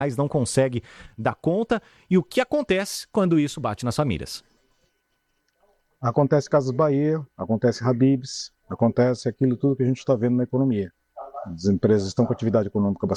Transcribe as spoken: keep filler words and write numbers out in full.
não consegue dar conta e o que acontece quando isso bate nas famílias. Acontece Casas Bahia, acontece Habib's, acontece aquilo tudo que a gente está vendo na economia. As empresas estão com atividade econômica bastante